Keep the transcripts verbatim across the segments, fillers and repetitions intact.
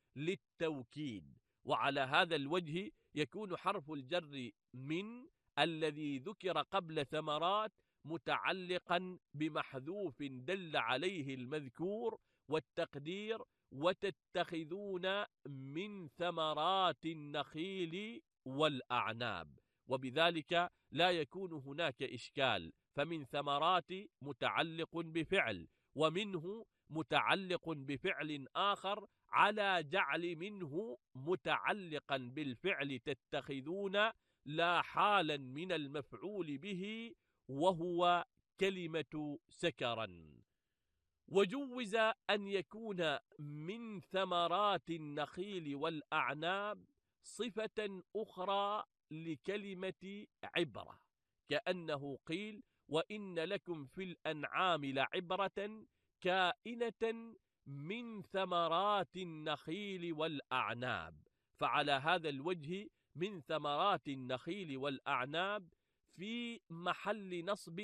للتوكيد. وعلى هذا الوجه يكون حرف الجر من الذي ذكر قبل ثمرات متعلقا بمحذوف دل عليه المذكور، والتقدير وتتخذون من ثمرات النخيل والأعناب، وبذلك لا يكون هناك إشكال. فمن ثمرات متعلق بفعل، ومنه متعلق بفعل آخر على جعل منه متعلقا بالفعل تتخذون لا حالا من المفعول به، وهو كلمة سكرا. وجوز أن يكون من ثمرات النخيل والأعناب صفة أخرى لكلمة عبرة، كأنه قيل: وإن لكم في الأنعام لعبرة كائنة من ثمرات النخيل والأعناب. فعلى هذا الوجه من ثمرات النخيل والأعناب في محل نصب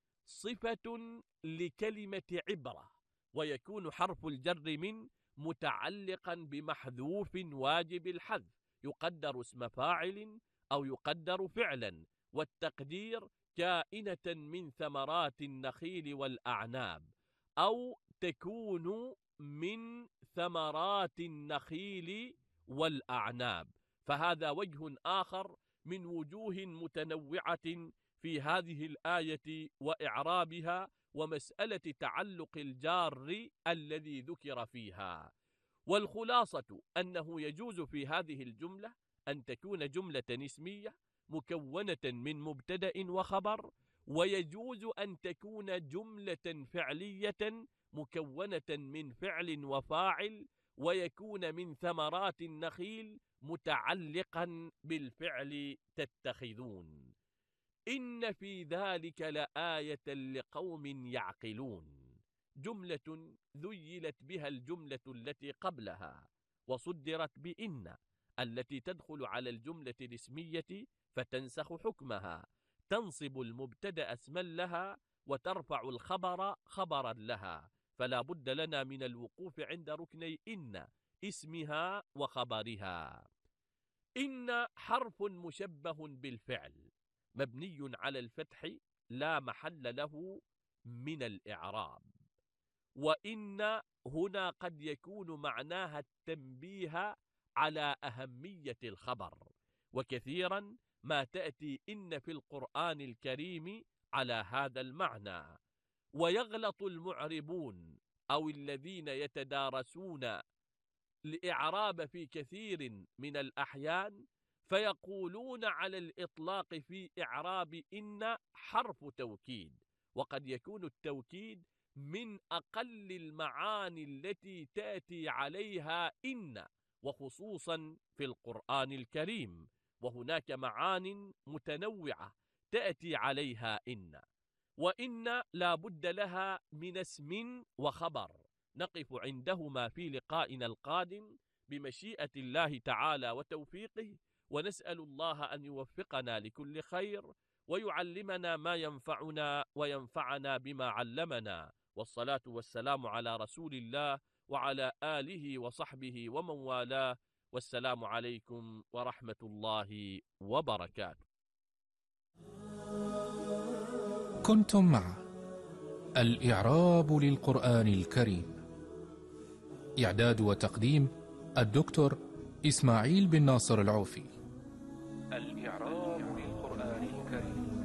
صفة لكلمة عبرة، ويكون حرف الجر من متعلقا بمحذوف واجب الحذف، يقدر اسم فاعل أو يقدر فعلا، والتقدير كائنة من ثمرات النخيل والأعناب، أو تكون من ثمرات النخيل والأعناب. فهذا وجه آخر من وجوه متنوعة في هذه الآية وإعرابها ومسألة تعلق الجار الذي ذكر فيها. والخلاصة أنه يجوز في هذه الجملة أن تكون جملة اسمية مكونة من مبتدأ وخبر، ويجوز أن تكون جملة فعلية مكونة من فعل وفاعل، ويكون من ثمرات النخيل متعلقا بالفعل تتخذون. إن في ذلك لآية لقوم يعقلون، جملة ذيلت بها الجملة التي قبلها، وصدرت بإن التي تدخل على الجملة الاسمية فتنسخ حكمها، تنصب المبتدأ اسما لها وترفع الخبر خبرا لها. فلا بد لنا من الوقوف عند ركني إن، اسمها وخبرها. إن حرف مشبه بالفعل مبني على الفتح لا محل له من الإعراب. وإن هنا قد يكون معناها التنبيه على أهمية الخبر، وكثيرا ما تأتي إن في القرآن الكريم على هذا المعنى. ويغلط المعربون أو الذين يتدارسون الإعراب في كثير من الأحيان فيقولون على الإطلاق في إعراب إن حرف توكيد، وقد يكون التوكيد من أقل المعاني التي تأتي عليها إن، وخصوصا في القرآن الكريم، وهناك معان متنوعة تأتي عليها إن. وإن لا بد لها من اسم وخبر، نقف عندهما في لقائنا القادم بمشيئة الله تعالى وتوفيقه، ونسأل الله أن يوفقنا لكل خير ويعلمنا ما ينفعنا وينفعنا بما علمنا. والصلاة والسلام على رسول الله وعلى آله وصحبه ومن والاه، والسلام عليكم ورحمة الله وبركاته. كنتم مع الإعراب للقرآن الكريم، إعداد وتقديم الدكتور إسماعيل بن ناصر العوفي. الإعراب